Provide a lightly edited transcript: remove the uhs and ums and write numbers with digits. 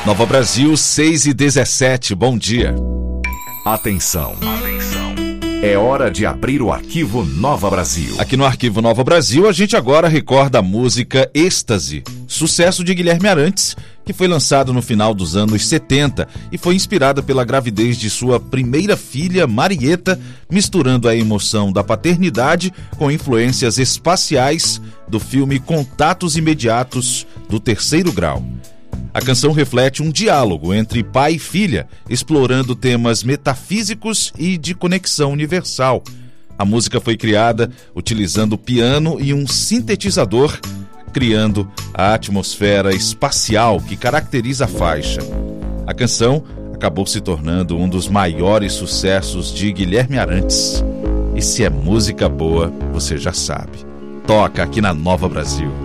Nova Brasil, 6h17, bom dia. Atenção. É hora de abrir o Arquivo Nova Brasil. Aqui no Arquivo Nova Brasil, a gente agora recorda a música Êxtase, sucesso de Guilherme Arantes, que foi lançado no final dos anos 70 e foi inspirada pela gravidez de sua primeira filha, Marieta, misturando a emoção da paternidade com influências espaciais do filme Contatos Imediatos do Terceiro Grau. A canção reflete um diálogo entre pai e filha, explorando temas metafísicos e de conexão universal. A música foi criada utilizando piano e um sintetizador, criando a atmosfera espacial que caracteriza a faixa. A canção acabou se tornando um dos maiores sucessos de Guilherme Arantes. E se é música boa, você já sabe. Toca aqui na Nova Brasil.